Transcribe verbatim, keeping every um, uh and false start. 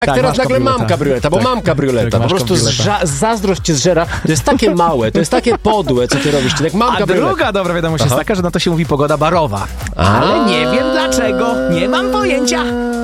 Jak Tak, teraz masz nagle kabrioleta. mam kabrioleta, bo Tak, mam kabrioleta. tak, Po masz prostu kabrioleta. zża- zazdrość cię zżera. To jest takie małe, to jest takie podłe, co ty robisz. Ty tak mam A kabrioleta. druga dobra wiadomość Aha. jest taka, że na to się mówi pogoda barowa. Ale nie wiem dlaczego, nie mam pojęcia.